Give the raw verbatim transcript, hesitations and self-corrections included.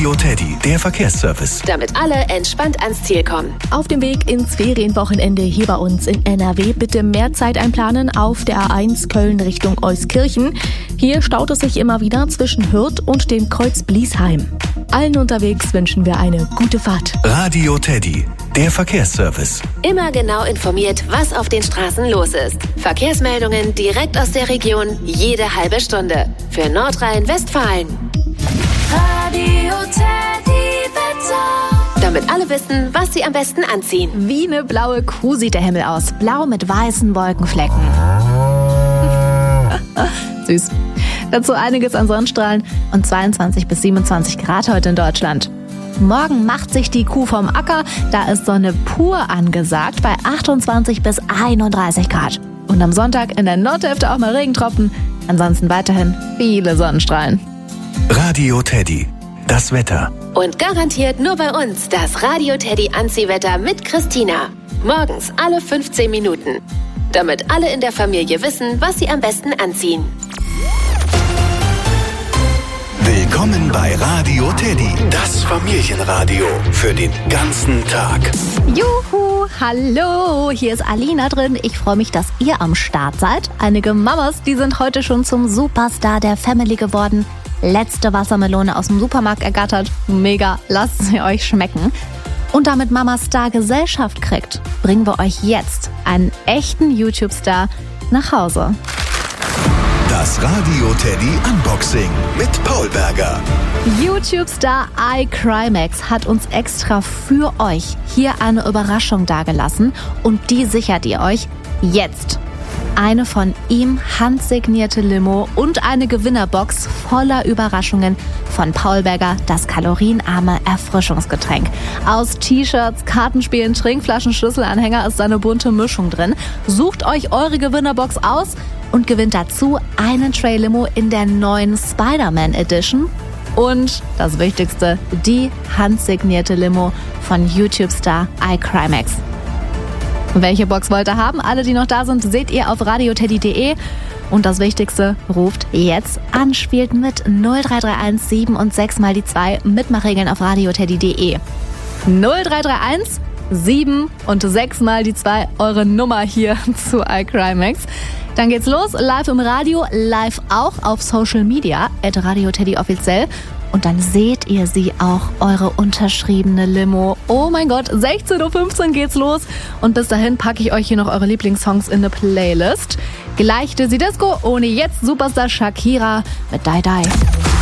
Radio Teddy, der Verkehrsservice. Damit alle entspannt ans Ziel kommen. Auf dem Weg ins Ferienwochenende hier bei uns in N R W bitte mehr Zeit einplanen auf der A eins Köln Richtung Euskirchen. Hier staut es sich immer wieder zwischen Hürth und dem Kreuz Bliesheim. Allen unterwegs wünschen wir eine gute Fahrt. Radio Teddy, der Verkehrsservice. Immer genau informiert, was auf den Straßen los ist. Verkehrsmeldungen direkt aus der Region, jede halbe Stunde. Für Nordrhein-Westfalen. Radio Teddy Wetter. Damit alle wissen, was sie am besten anziehen. Wie eine blaue Kuh sieht der Himmel aus. Blau mit weißen Wolkenflecken. Süß. Dazu einiges an Sonnenstrahlen und zweiundzwanzig bis siebenundzwanzig Grad heute in Deutschland. Morgen macht sich die Kuh vom Acker. Da ist Sonne pur angesagt bei achtundzwanzig bis einunddreißig Grad. Und am Sonntag in der Nordhälfte auch mal Regentropfen. Ansonsten weiterhin viele Sonnenstrahlen. Radio Teddy, das Wetter. Und garantiert nur bei uns das Radio Teddy Anziehwetter mit Christina. Morgens alle fünfzehn Minuten. Damit alle in der Familie wissen, was sie am besten anziehen. Willkommen bei Radio Teddy, das Familienradio für den ganzen Tag. Juhu, hallo, hier ist Alina drin. Ich freue mich, dass ihr am Start seid. Einige Mamas, die sind heute schon zum Superstar der Family geworden. Letzte Wassermelone aus dem Supermarkt ergattert. Mega, lasst sie euch schmecken. Und damit Mama Star Gesellschaft kriegt, bringen wir euch jetzt einen echten YouTube-Star nach Hause. Das Radio Teddy Unboxing mit Paul Berger. YouTube-Star iCrimex hat uns extra für euch hier eine Überraschung dagelassen und die sichert ihr euch jetzt. Eine von ihm handsignierte Limo und eine Gewinnerbox voller Überraschungen von Paul Berger, das kalorienarme Erfrischungsgetränk. Aus T-Shirts, Kartenspielen, Trinkflaschen, Schlüsselanhänger ist eine bunte Mischung drin. Sucht euch eure Gewinnerbox aus und gewinnt dazu einen Tray-Limo in der neuen Spider-Man Edition. Und das Wichtigste, die handsignierte Limo von YouTube-Star iCrimex. Welche Box wollt ihr haben? Alle, die noch da sind, seht ihr auf radioteddy punkt de. Und das Wichtigste, ruft jetzt an, spielt mit null drei drei eins sieben und sechs mal die zwei. Mitmachregeln auf radioteddy punkt de. null drei drei eins sieben und sechs mal die zwei, eure Nummer hier zu iCrimex. Dann geht's los, live im Radio, live auch auf Social Media, at radioteddy offiziell. Und dann seht ihr sie auch, eure unterschriebene Limo. Oh mein Gott, sechzehn Uhr fünfzehn geht's los. Und bis dahin packe ich euch hier noch eure Lieblingssongs in eine Playlist. Gleich Dizzy Disco, ohne jetzt Superstar Shakira mit Die Die.